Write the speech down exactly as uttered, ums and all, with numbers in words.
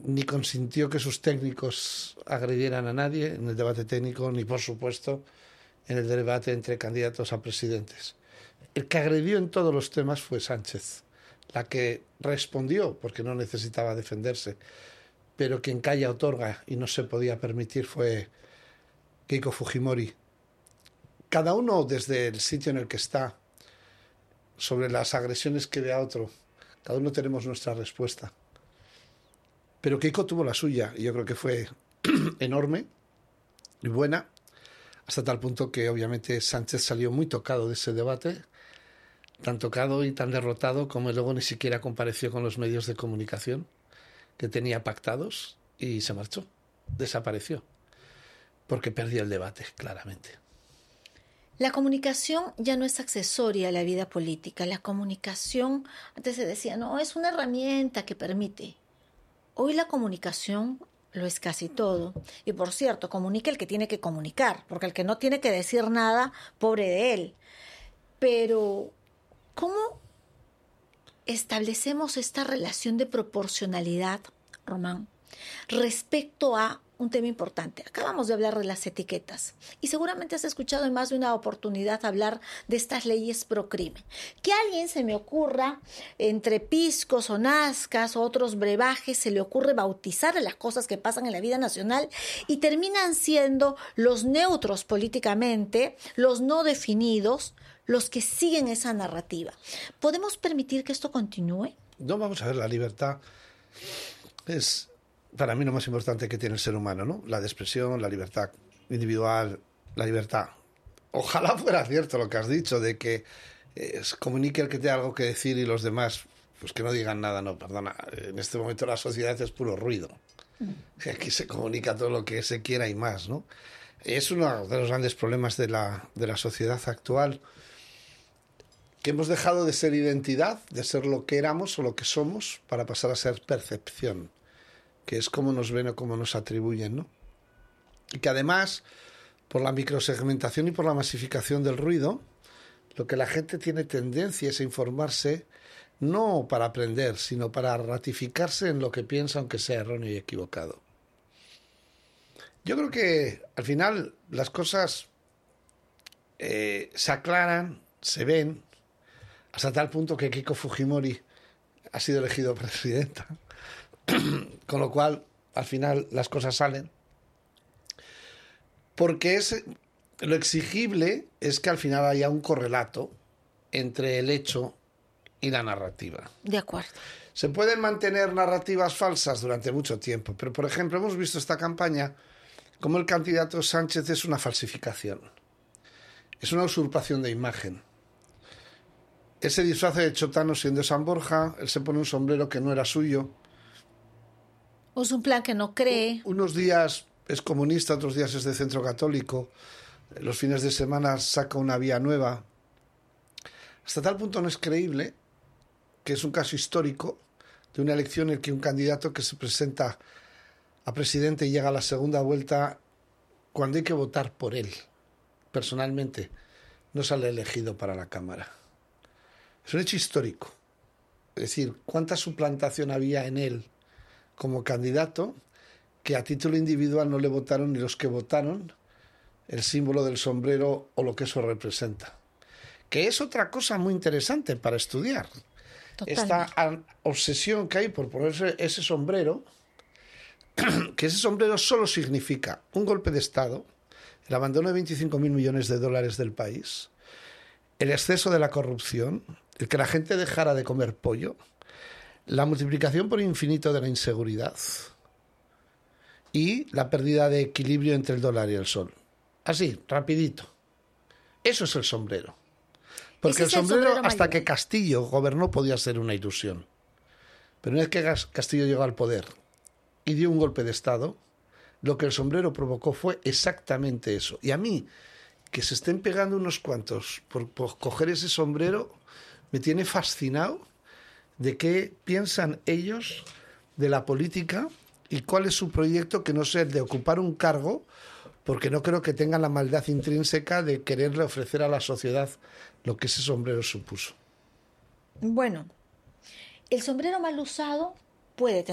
ni consintió que sus técnicos agredieran a nadie en el debate técnico, ni por supuesto en el debate entre candidatos a presidentes. El que agredió en todos los temas fue Sánchez, la que respondió porque no necesitaba defenderse, pero quien calla otorga y no se podía permitir fue Keiko Fujimori. Cada uno desde el sitio en el que está, sobre las agresiones que ve a otro, cada uno tenemos nuestra respuesta. Pero Keiko tuvo la suya y yo creo que fue enorme y buena, hasta tal punto que obviamente Sánchez salió muy tocado de ese debate, tan tocado y tan derrotado como luego ni siquiera compareció con los medios de comunicación que tenía pactados y se marchó, desapareció, porque perdió el debate, claramente. La comunicación ya no es accesoria a la vida política. La comunicación, antes se decía, no, es una herramienta que permite. Hoy la comunicación lo es casi todo. Y por cierto, comunica el que tiene que comunicar, porque el que no tiene que decir nada, pobre de él. Pero, ¿cómo establecemos esta relación de proporcionalidad, Román, respecto a un tema importante? Acabamos de hablar de las etiquetas y seguramente has escuchado en más de una oportunidad hablar de estas leyes pro crimen. Que a alguien se me ocurra, entre piscos o nazcas o otros brebajes, se le ocurre bautizar las cosas que pasan en la vida nacional y terminan siendo los neutros políticamente, los no definidos, los que siguen esa narrativa. ¿Podemos permitir que esto continúe? No, vamos a ver, la libertad es para mí lo más importante que tiene el ser humano, ¿no? La de expresión, la libertad individual, la libertad. Ojalá fuera cierto lo que has dicho, de que eh, comunique el que tenga algo que decir y los demás, pues que no digan nada. No, perdona, en este momento la sociedad es puro ruido. Mm. Aquí se comunica todo lo que se quiera y más, ¿no? Es uno de los grandes problemas de la, de la sociedad actual, que hemos dejado de ser identidad, de ser lo que éramos o lo que somos, para pasar a ser percepción, que es cómo nos ven o cómo nos atribuyen, ¿no? Y que además, por la microsegmentación y por la masificación del ruido, lo que la gente tiene tendencia es a informarse no para aprender, sino para ratificarse en lo que piensa, aunque sea erróneo y equivocado. Yo creo que al final las cosas eh, se aclaran, se ven, hasta tal punto que Keiko Fujimori ha sido elegido presidenta. Con lo cual, al final, las cosas salen. Porque es, lo exigible es que al final haya un correlato entre el hecho y la narrativa. De acuerdo. Se pueden mantener narrativas falsas durante mucho tiempo, pero, por ejemplo, hemos visto esta campaña como el candidato Sánchez es una falsificación. Es una usurpación de imagen. Él se disfraza de chotano siendo San Borja, él se pone un sombrero que no era suyo. Es un plan que no cree. Unos días es comunista, otros días es de centro católico. Los fines de semana saca una vía nueva. Hasta tal punto no es creíble que es un caso histórico de una elección en que un candidato que se presenta a presidente y llega a la segunda vuelta, cuando hay que votar por él, personalmente, no sale elegido para la Cámara. Es un hecho histórico. Es decir, ¿cuánta suplantación había en él como candidato que a título individual no le votaron ni los que votaron el símbolo del sombrero o lo que eso representa? Que es otra cosa muy interesante para estudiar. Totalmente. Esta obsesión que hay por ponerse ese sombrero, que ese sombrero solo significa un golpe de Estado, el abandono de veinticinco mil millones de dólares del país, el exceso de la corrupción, el que la gente dejara de comer pollo, la multiplicación por infinito de la inseguridad y la pérdida de equilibrio entre el dólar y el sol. Así, rapidito. Eso es el sombrero. Porque el sombrero, el sombrero hasta mayor. Que Castillo gobernó podía ser una ilusión. Pero una vez que Castillo llegó al poder y dio un golpe de Estado, lo que el sombrero provocó fue exactamente eso. Y a mí, que se estén pegando unos cuantos por, por coger ese sombrero, me tiene fascinado de qué piensan ellos de la política y cuál es su proyecto, que no sea el de ocupar un cargo, porque no creo que tengan la maldad intrínseca de quererle ofrecer a la sociedad lo que ese sombrero supuso. Bueno, el sombrero mal usado puede tener